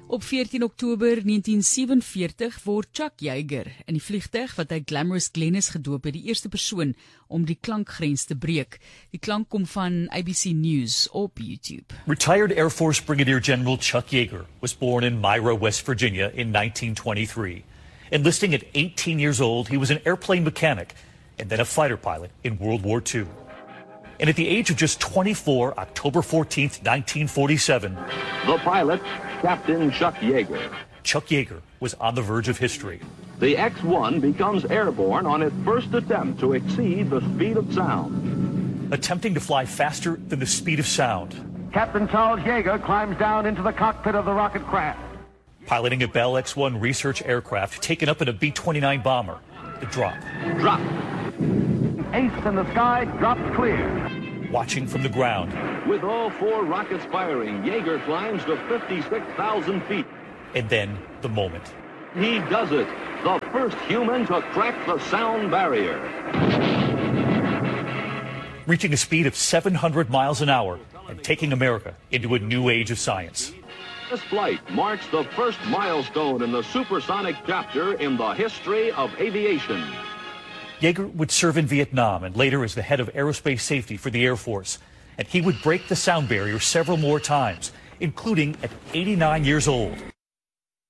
Op 14 Oktober 1947 word Chuck Yeager in die vliegtuig wat hy Glamorous Glennis gedoop het, die eerste persoon om die klankgrens te breek. Die klank kom van ABC News op YouTube. Retired Air Force Brigadier General Chuck Yeager was born in Myra, West Virginia in 1923. Enlisting at 18 years old, he was an airplane mechanic and then a fighter pilot in World War II. And at the age of just 24, October 14th, 1947, the pilot, Captain Chuck Yeager. Chuck Yeager was on the verge of history. The X-1 becomes airborne on its first attempt to exceed the speed of sound. Attempting to fly faster than the speed of sound. Captain Charles Yeager climbs down into the cockpit of the rocket craft. Piloting a Bell X-1 research aircraft taken up in a B-29 bomber. The drop. Drop. Ace in the sky, drops clear. Watching from the ground. With all four rockets firing, Yeager climbs to 56,000 feet. And then the moment. He does it. The first human to crack the sound barrier. Reaching a speed of 700 miles an hour and taking America into a new age of science. This flight marks the first milestone in the supersonic chapter in the history of aviation. Yeager would serve in Vietnam and later as the head of aerospace safety for the Air Force. And he would break the sound barrier several more times, including at 89 years old.